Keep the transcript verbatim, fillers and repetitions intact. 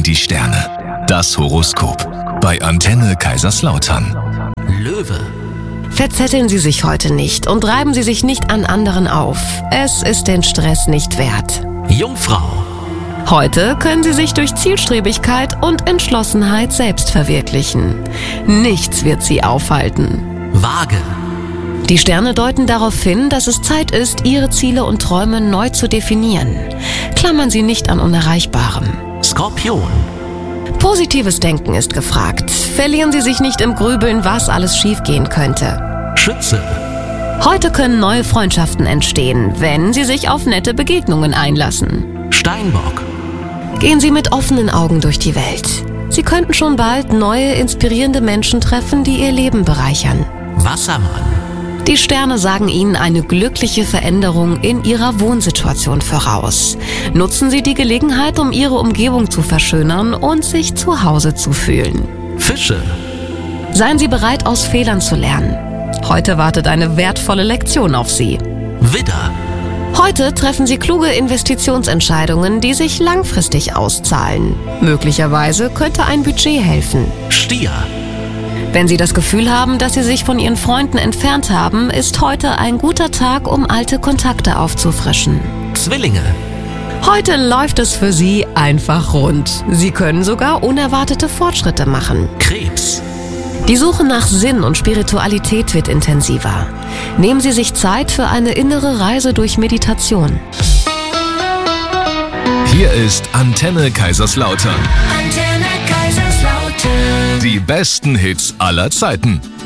die Sterne. Das Horoskop. Bei Antenne Kaiserslautern. Löwe. Verzetteln Sie sich heute nicht und reiben Sie sich nicht an anderen auf. Es ist den Stress nicht wert. Jungfrau. Heute können Sie sich durch Zielstrebigkeit und Entschlossenheit selbst verwirklichen. Nichts wird Sie aufhalten. Waage. Die Sterne deuten darauf hin, dass es Zeit ist, Ihre Ziele und Träume neu zu definieren. Klammern Sie nicht an Unerreichbarem. Skorpion. Positives Denken ist gefragt. Verlieren Sie sich nicht im Grübeln, was alles schiefgehen könnte. Schütze. Heute können neue Freundschaften entstehen, wenn Sie sich auf nette Begegnungen einlassen. Steinbock. Gehen Sie mit offenen Augen durch die Welt. Sie könnten schon bald neue, inspirierende Menschen treffen, die Ihr Leben bereichern. Wassermann. Die Sterne sagen Ihnen eine glückliche Veränderung in Ihrer Wohnsituation voraus. Nutzen Sie die Gelegenheit, um Ihre Umgebung zu verschönern und sich zu Hause zu fühlen. Fische. Seien Sie bereit, aus Fehlern zu lernen. Heute wartet eine wertvolle Lektion auf Sie. Widder. Heute treffen Sie kluge Investitionsentscheidungen, die sich langfristig auszahlen. Möglicherweise könnte ein Budget helfen. Stier. Wenn Sie das Gefühl haben, dass Sie sich von Ihren Freunden entfernt haben, ist heute ein guter Tag, um alte Kontakte aufzufrischen. Zwillinge. Heute läuft es für Sie einfach rund. Sie können sogar unerwartete Fortschritte machen. Krebs. Die Suche nach Sinn und Spiritualität wird intensiver. Nehmen Sie sich Zeit für eine innere Reise durch Meditation. Hier ist Antenne Kaiserslautern. Antenne Kaiserslautern. Die besten Hits aller Zeiten.